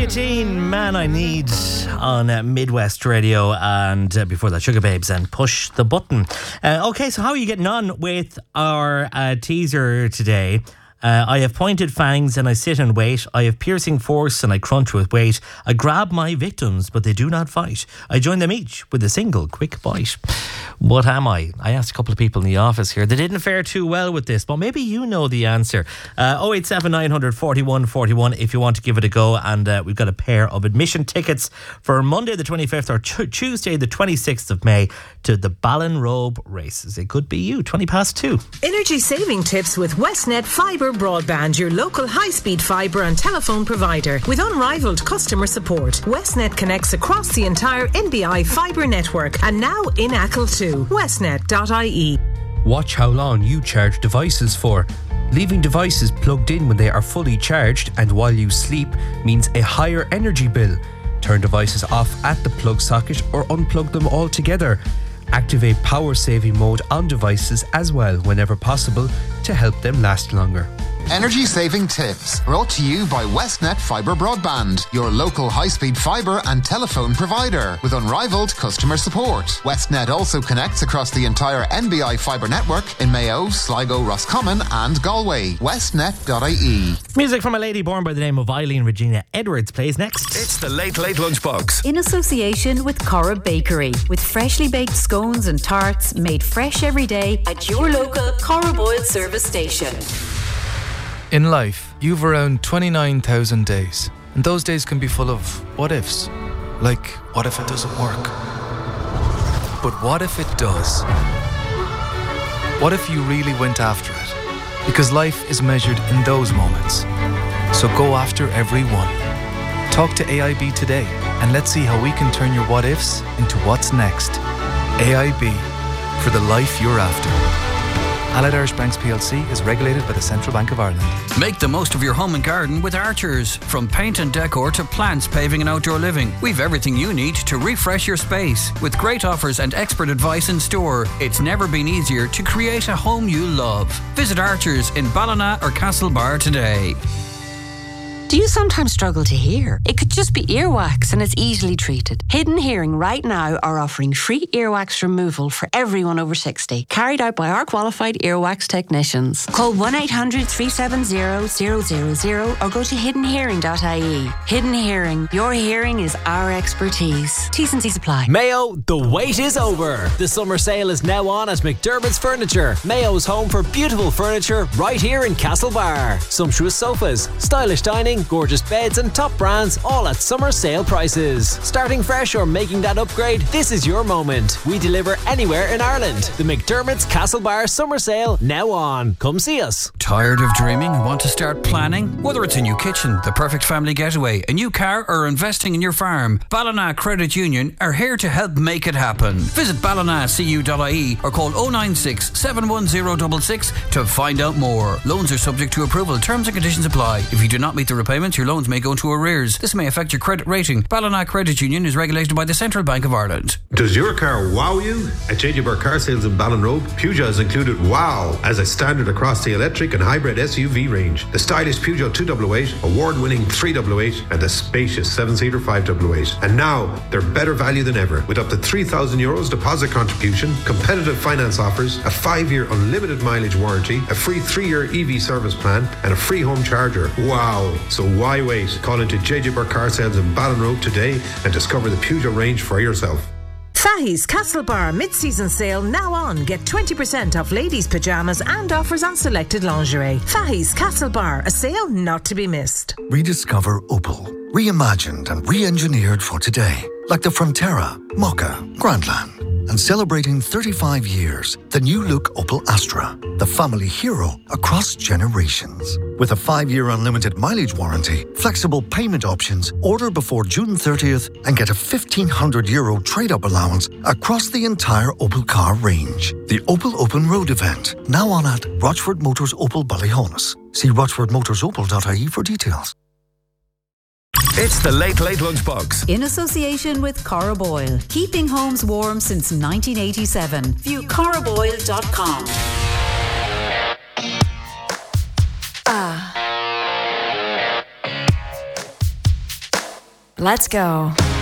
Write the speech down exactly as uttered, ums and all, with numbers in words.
eighteen, Man I Need on uh, Midwest Radio, and uh, before that Sugar Babes and Push the Button. Uh, okay, so how are you getting on with our uh, teaser today? Uh, I have pointed fangs and I sit and wait. I have piercing force and I crunch with weight. I grab my victims, but they do not fight. I join them each with a single quick bite. What am I? I asked a couple of people in the office here. They didn't fare too well with this, but maybe you know the answer. Uh, oh eight seven nine hundred forty-one forty-one if you want to give it a go. And uh, we've got a pair of admission tickets for Monday the twenty-fifth or t- Tuesday the twenty-sixth of May to the Ballinrobe races. It could be you, twenty past two. Energy saving tips with Westnet Fibre Broadband, your local high-speed fibre and telephone provider. With unrivaled customer support, Westnet connects across the entire N B I fibre network and now in Achill too. westnet dot I E. Watch how long you charge devices for. Leaving devices plugged in when they are fully charged and while you sleep means a higher energy bill. Turn devices off at the plug socket or unplug them altogether. Activate power saving mode on devices as well whenever possible to help them last longer. Energy saving tips brought to you by Westnet Fibre Broadband, your local high-speed fibre and telephone provider with unrivaled customer support. Westnet also connects across the entire N B I fibre network in Mayo, Sligo, Roscommon and Galway. westnet dot I E. Music from a lady born by the name of Eileen Regina Edwards plays next. It's the Late Late Lunchbox. In association with Corra Bakery, with freshly baked scones and tarts made fresh every day at your local Corra Boyle service station. In life, you've around twenty-nine thousand days, and those days can be full of what ifs. Like, what if it doesn't work? But what if it does? What if you really went after it? Because life is measured in those moments. So go after every one. Talk to A I B today, and let's see how we can turn your what ifs into what's next. A I B, for the life you're after. Allied Irish Banks P L C is regulated by the Central Bank of Ireland. Make the most of your home and garden with Archers. From paint and decor to plants, paving and outdoor living, we've everything you need to refresh your space. With great offers and expert advice in store, it's never been easier to create a home you love. Visit Archers in Ballina or Castlebar today. Do you sometimes struggle to hear? It could just be earwax and it's easily treated. Hidden Hearing right now are offering free earwax removal for everyone over sixty, carried out by our qualified earwax technicians. Call one eight hundred three seven zero zero zero zero or go to hidden hearing dot I E. Hidden Hearing, your hearing is our expertise. T's and C's apply. Mayo, the wait is over. The summer sale is now on at McDermott's Furniture, Mayo's home for beautiful furniture right here in Castlebar. Sumptuous sofas, stylish dining, gorgeous beds and top brands, all at summer sale prices. Starting fresh or making that upgrade, this is your moment. We deliver anywhere in Ireland. The McDermott's Castlebar Summer Sale now on. Come see us. Tired of dreaming and want to start planning? Whether it's a new kitchen, the perfect family getaway, a new car or investing in your farm, Ballina Credit Union are here to help make it happen. Visit ballina c u dot I E or call oh nine six, seven one zero six six to find out more. Loans are subject to approval. Terms and conditions apply. If you do not meet the repayments, your loans may go into arrears. This may affect your credit rating. Ballina Credit Union is regulated by the Central Bank of Ireland. Does your car wow you? At J J Burke Car Sales in Ballinrobe, Peugeot has included wow as a standard across the electric and hybrid S U V range. The stylish Peugeot two oh eight, award-winning three oh eight and the spacious seven-seater five oh eight. And now, they're better value than ever with up to three thousand euros deposit contribution, competitive finance offers, a five-year unlimited mileage warranty, a free three-year E V service plan and a free home charger. Wow! So why wait? Call into J J Burke Car Sales in Ballinrobe today and discover the Peugeot range for yourself. Fahey's Castlebar mid-season sale now on. Get twenty percent off ladies' pyjamas and offers on selected lingerie. Fahey's Castlebar, a sale not to be missed. Rediscover Opel. Reimagined and re-engineered for today. Like the Frontera, Mokka, Grandland. And celebrating thirty-five years, the new look Opel Astra, the family hero across generations. With a five-year unlimited mileage warranty, flexible payment options, order before June thirtieth and get a fifteen hundred euro trade-up allowance across the entire Opel car range. The Opel Open Road event, now on at Rochford Motors Opel Ballyhonus. See rochford motors opel dot I E for details. It's the Late Late Lunchbox. In association with Corra Boyle, keeping homes warm since nineteen eighty-seven. View corra boyle dot com. Ah. Let's go.